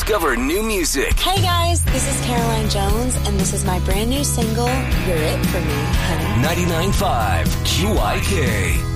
Discover new music. Hey guys, this is Caroline Jones, and this is my brand new single, You're It For Me, Honey. 99.5 QIK.